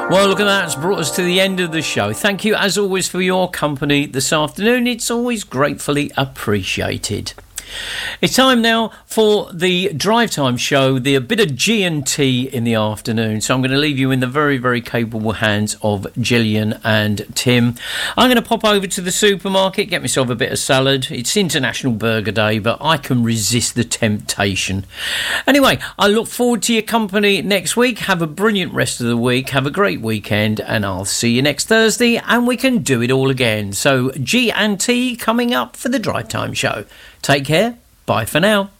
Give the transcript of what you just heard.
Well, look at that. It's brought us to the end of the show. Thank you, as always, for your company this afternoon. It's always gratefully appreciated. It's time now for the Drive Time show, a bit of G&T in the afternoon. So I'm going to leave you in the very, very capable hands of Gillian and Tim. I'm going to pop over to the supermarket, get myself a bit of salad. It's International Burger Day, but I can resist the temptation. Anyway, I look forward to your company next week. Have a brilliant rest of the week. Have a great weekend, and I'll see you next Thursday, and we can do it all again. So G&T coming up for the Drive Time show. Take care. Bye for now.